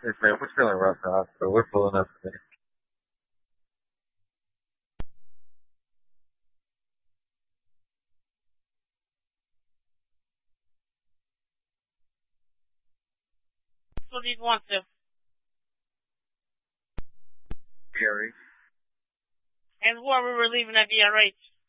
Hey, man, we're still in Rough Hospital. We're pulling up today. What do you want to? Gary. And who are we relieving at DRH?